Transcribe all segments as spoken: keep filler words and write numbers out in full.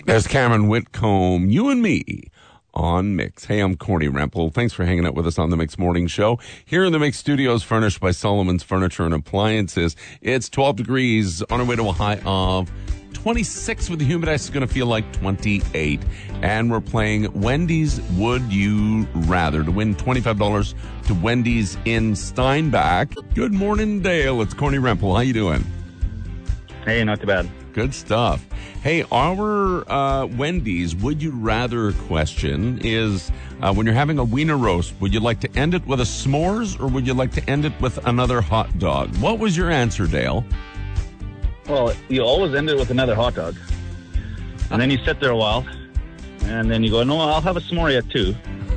There's Cameron Whitcomb, you and me on Mix. Hey, I'm Corny Rempel. Thanks for hanging out with us on the Mix Morning Show. Here in the Mix Studios, furnished by Solomon's Furniture and Appliances. It's twelve degrees on our way to a high of twenty-six with the humid. It's going to feel like twenty-eight. And we're playing Wendy's Would You Rather to win twenty-five dollars to Wendy's in Steinbach. Good morning, Dale. It's Corny Rempel. How you doing? Hey, not too bad. Good stuff. Hey, our uh, Wendy's Would You Rather question is, uh, when you're having a wiener roast, would you like to end it with a s'mores or would you like to end it with another hot dog? What was your answer, Dale? Well, you always end it with another hot dog. And then you sit there a while, and then you go, no, I'll have a s'more yet, too.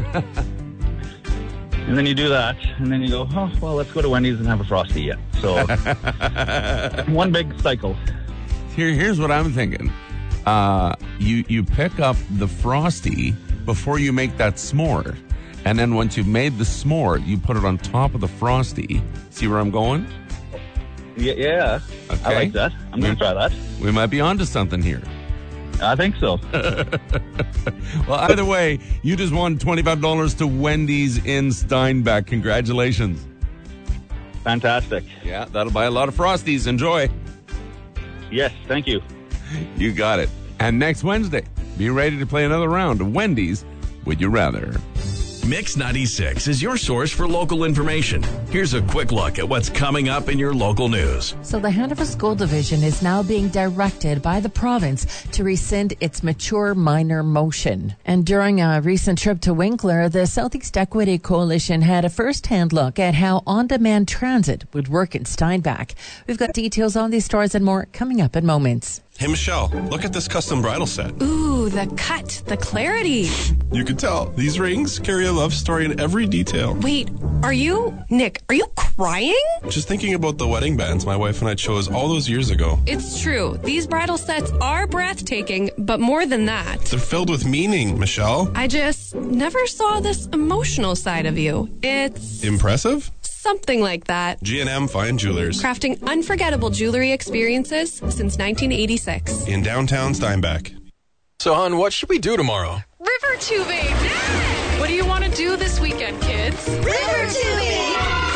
And then you do that, and then you go, oh, well, let's go to Wendy's and have a Frosty yet. So, one big cycle. Here, here's what I'm thinking. Uh, you, you pick up the Frosty before you make that s'more. And then once you've made the s'more, you put it on top of the Frosty. See where I'm going? Yeah, yeah. Okay. I like that. I'm going to try that. We might be onto something here. I think so. Well, either way, you just won twenty-five dollars to Wendy's in Steinbach. Congratulations. Fantastic. Yeah, that'll buy a lot of Frosties. Enjoy. Yes, thank you. You got it. And next Wednesday, be ready to play another round of Wendy's Would You Rather. Mix ninety-six is your source for local information. Here's a quick look at what's coming up in your local news. So the Hanover School Division is now being directed by the province to rescind its mature minor motion. And during a recent trip to Winkler, the Southeast Equity Coalition had a first-hand look at how on-demand transit would work in Steinbach. We've got details on these stories and more coming up in moments. Hey, Michelle, look at this custom bridal set. Ooh, the cut, the clarity. You can tell. These rings carry a love story in every detail. Wait, are you, Nick, are you crying? Just thinking about the wedding bands my wife and I chose all those years ago. It's true. These bridal sets are breathtaking, but more than that. They're filled with meaning, Michelle. I just never saw this emotional side of you. It's... Impressive? Something like that. G and M Fine Jewelers. Crafting unforgettable jewelry experiences since nineteen eighty-six. In downtown Steinbach. So, hon, what should we do tomorrow? River tubing! What do you want to do this weekend, kids? River tubing!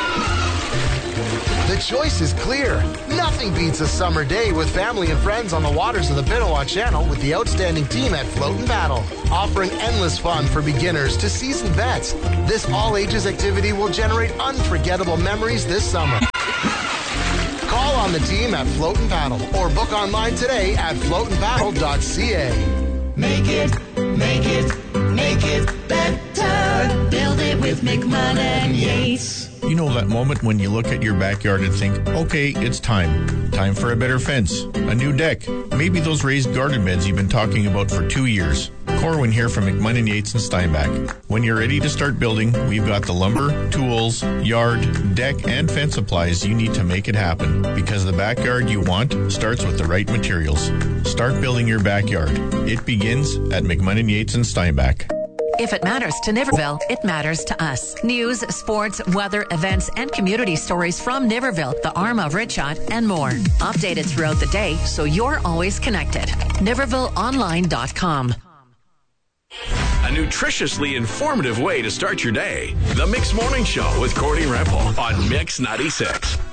The choice is clear. Nothing beats a summer day with family and friends on the waters of the Pinawa Channel with the outstanding team at Float and Paddle. Offering endless fun for beginners to seasoned vets, this all-ages activity will generate unforgettable memories this summer. Call on the team at Float and Paddle or book online today at float and paddle dot c a. Make it, make it, make it better. Build it with McMahon and Yates. You know that moment when you look at your backyard and think, okay, it's time. Time for a better fence, a new deck, maybe those raised garden beds you've been talking about for two years. Corwin here from McMahon and Yates and Steinbach. When you're ready to start building, we've got the lumber, tools, yard, deck, and fence supplies you need to make it happen. Because the backyard you want starts with the right materials. Start building your backyard. It begins at McMahon and Yates and Steinbach. If it matters to Niverville, it matters to us. News, sports, weather, events, and community stories from Niverville, the arm of Ritshot, and more. Updated throughout the day so you're always connected. Niverville Online dot com. A nutritiously informative way to start your day. The Mix Morning Show with Corny Rempel on Mix ninety-six.